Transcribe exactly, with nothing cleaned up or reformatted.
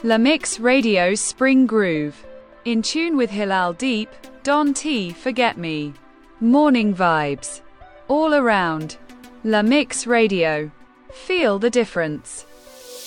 La Mix Radio's Spring Groove. In tune with Hilal Deep, Don T. Forget Me. Morning vibes. All around. La Mix Radio. Feel the difference.